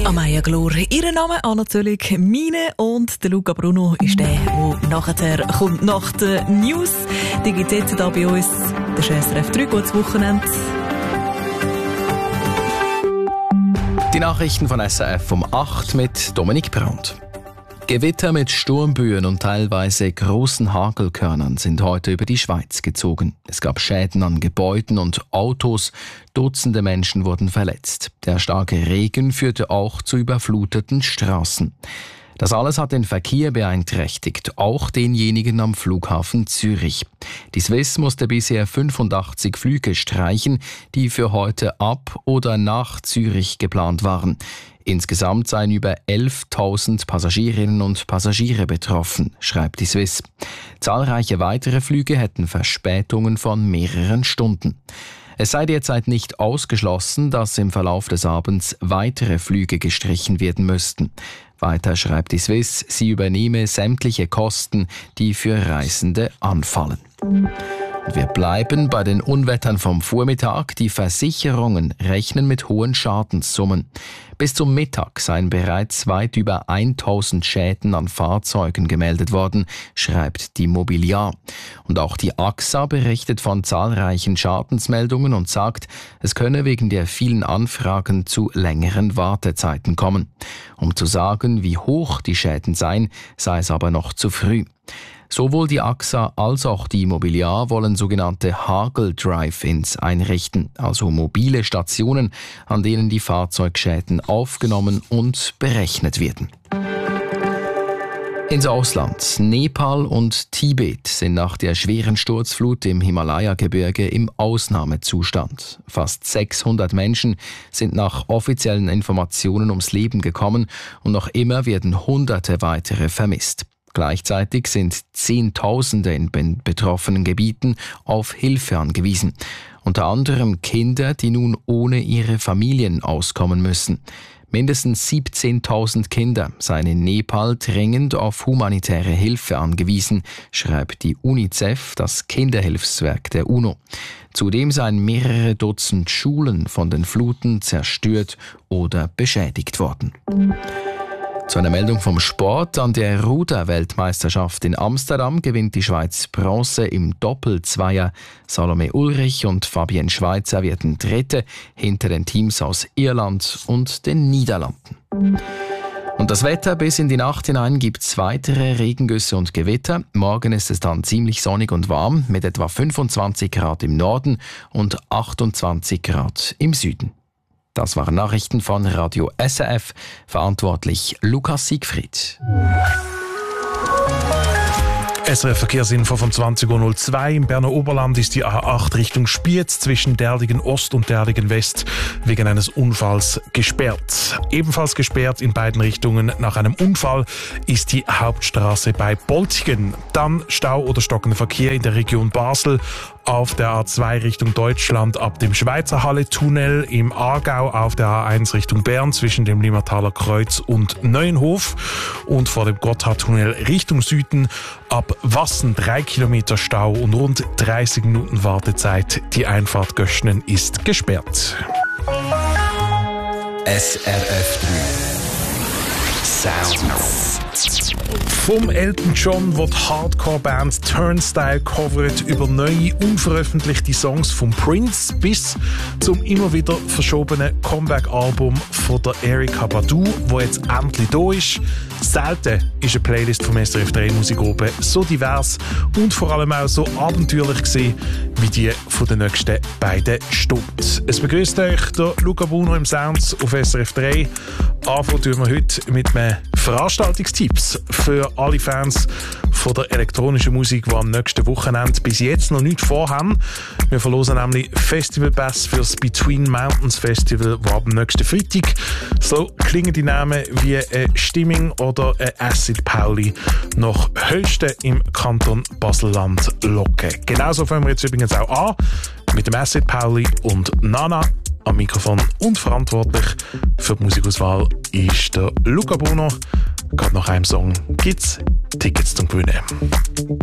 Amaya Glor, ihr Name natürlich meine und der Luca Bruno ist der nachher kommt nach den News. Die gibt es jetzt hier bei uns. Der SRF 3, gutes Wochenende. Die Nachrichten von SRF um 8 mit Dominik Brandt. Gewitter mit Sturmböen und teilweise großen Hagelkörnern sind heute über die Schweiz gezogen. Es gab Schäden an Gebäuden und Autos. Dutzende Menschen wurden verletzt. Der starke Regen führte auch zu überfluteten Straßen. Das alles hat den Verkehr beeinträchtigt, auch denjenigen am Flughafen Zürich. Die Swiss musste bisher 85 Flüge streichen, die für heute ab oder nach Zürich geplant waren. Insgesamt seien über 11.000 Passagierinnen und Passagiere betroffen, schreibt die Swiss. Zahlreiche weitere Flüge hätten Verspätungen von mehreren Stunden. Es sei derzeit nicht ausgeschlossen, dass im Verlauf des Abends weitere Flüge gestrichen werden müssten. Weiter schreibt die Swiss, sie übernehme sämtliche Kosten, die für Reisende anfallen. Wir bleiben bei den Unwettern vom Vormittag. Die Versicherungen rechnen mit hohen Schadenssummen. Bis zum Mittag seien bereits weit über 1000 Schäden an Fahrzeugen gemeldet worden, schreibt die Mobiliar. Und auch die AXA berichtet von zahlreichen Schadensmeldungen und sagt, es könne wegen der vielen Anfragen zu längeren Wartezeiten kommen. Um zu sagen, wie hoch die Schäden seien, sei es aber noch zu früh. Sowohl die AXA als auch die Mobiliar wollen sogenannte Hagel-Drive-Ins einrichten, also mobile Stationen, an denen die Fahrzeugschäden aufgenommen und berechnet werden. Ins Ausland. Nepal und Tibet sind nach der schweren Sturzflut im Himalaya-Gebirge im Ausnahmezustand. Fast 600 Menschen sind nach offiziellen Informationen ums Leben gekommen und noch immer werden Hunderte weitere vermisst. Gleichzeitig sind Zehntausende in betroffenen Gebieten auf Hilfe angewiesen. Unter anderem Kinder, die nun ohne ihre Familien auskommen müssen. Mindestens 17.000 Kinder seien in Nepal dringend auf humanitäre Hilfe angewiesen, schreibt die UNICEF, das Kinderhilfswerk der UNO. Zudem seien mehrere Dutzend Schulen von den Fluten zerstört oder beschädigt worden. Zu einer Meldung vom Sport. An der Ruder-Weltmeisterschaft in Amsterdam gewinnt die Schweiz Bronze im Doppelzweier. Salome Ulrich und Fabienne Schweizer werden Dritte hinter den Teams aus Irland und den Niederlanden. Und das Wetter: bis in die Nacht hinein gibt es weitere Regengüsse und Gewitter. Morgen ist es dann ziemlich sonnig und warm mit etwa 25 Grad im Norden und 28 Grad im Süden. Das waren Nachrichten von Radio SRF, verantwortlich Lukas Siegfried. SRF Verkehrsinfo von 20.02 Uhr. Im Berner Oberland ist die A8 Richtung Spiez zwischen Derligen Ost und Derligen West wegen eines Unfalls gesperrt. Ebenfalls gesperrt in beiden Richtungen nach einem Unfall ist die Hauptstraße bei Boltigen. Dann Stau oder stockender Verkehr in der Region Basel auf der A2 Richtung Deutschland ab dem Schweizer Halle-Tunnel, im Aargau auf der A1 Richtung Bern zwischen dem Limmertaler Kreuz und Neuenhof und vor dem Gotthardtunnel Richtung Süden ab Wassen 3 Kilometer Stau und rund 30 Minuten Wartezeit. Die Einfahrt Göschnen ist gesperrt. SRF 3 Sounds. Vom Elton John wird Hardcore-Band Turnstile covert über neue, unveröffentlichte Songs von Prince bis zum immer wieder verschobenen Comeback-Album von der Erykah Badu, wo jetzt endlich da ist. Selten ist eine Playlist vom SRF 3 Musikgruppe so divers und vor allem auch so abenteuerlich gewesen, wie die von den nächsten beiden Stunden. Es begrüßt euch der Luca Bruno im Sounds auf SRF 3. Anfangen tun wir heute mit einem Veranstaltungstipps für alle Fans von der elektronischen Musik, die am nächsten Wochenende bis jetzt noch nichts vorhaben. Wir verlosen nämlich Festivalpass für das Between Mountains Festival, das ab dem nächsten Freitag so klingen die Namen wie Stimming oder Acid Pauli nach Höchsten im Kanton Basel-Land locken. Genauso fangen wir jetzt übrigens auch an mit dem Acid Pauli und Nana. Am Mikrofon und verantwortlich für die Musikauswahl ist der Luca Bruno. Gerade nach einem Song gibt's Tickets zum Gewinnen.